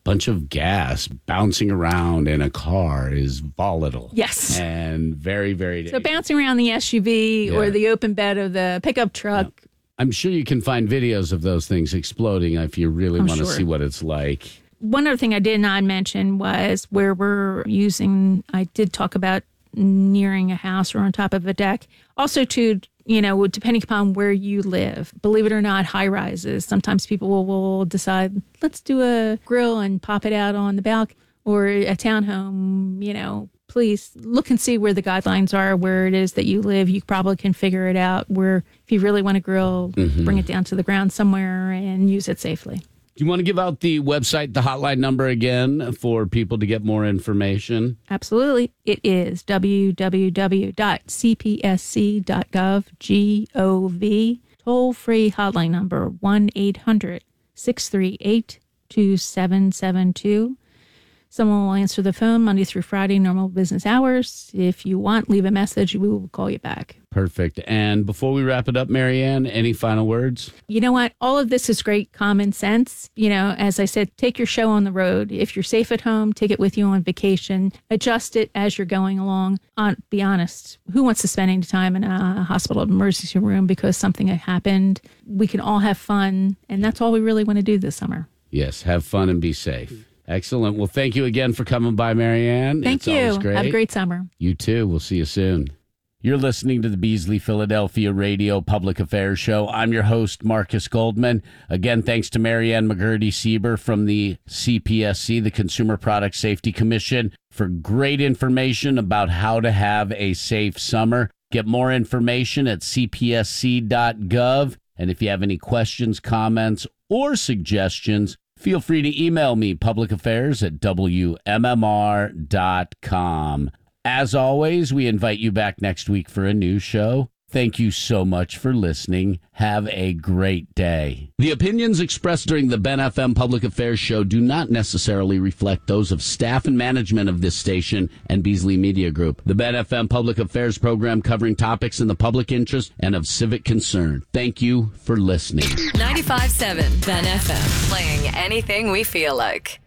bunch of gas bouncing around in a car is volatile. Yes. And very, very dangerous. So bouncing around the SUV or the open bed of the pickup truck. Yeah. I'm sure you can find videos of those things exploding if you really want to see what it's like. One other thing I did not mention was where we're using, I did talk about nearing a house or on top of a deck. Also to, depending upon where you live, believe it or not, high rises. Sometimes people will decide, let's do a grill and pop it out on the balcony, or a townhome. Please look and see where the guidelines are, where it is that you live. You probably can figure it out where if you really want to grill, bring it down to the ground somewhere and use it safely. Do you want to give out the website, the hotline number again for people to get more information? Absolutely. It is www.cpsc.gov, toll-free hotline number 1-800-638-2772. Someone will answer the phone Monday through Friday, normal business hours. If you want, leave a message. We will call you back. Perfect. And before we wrap it up, Marianne, any final words? You know what? All of this is great common sense. As I said, take your show on the road. If you're safe at home, take it with you on vacation. Adjust it as you're going along. Be honest. Who wants to spend any time in a hospital emergency room because something had happened? We can all have fun, and that's all we really want to do this summer. Yes, have fun and be safe. Excellent. Well, thank you again for coming by, Marianne. Thank you. Great. Have a great summer. You too. We'll see you soon. You're listening to the Beasley Philadelphia Radio Public Affairs Show. I'm your host, Marcus Goldman. Again, thanks to Marianne McGurty-Sieber from the CPSC, the Consumer Product Safety Commission, for great information about how to have a safe summer. Get more information at cpsc.gov. And if you have any questions, comments, or suggestions, feel free to email me, publicaffairs@wmmr.com. As always, we invite you back next week for a new show. Thank you so much for listening. Have a great day. The opinions expressed during the Ben FM Public Affairs Show do not necessarily reflect those of staff and management of this station and Beasley Media Group. The Ben FM Public Affairs program covering topics in the public interest and of civic concern. Thank you for listening. 95.7 Ben FM, playing anything we feel like.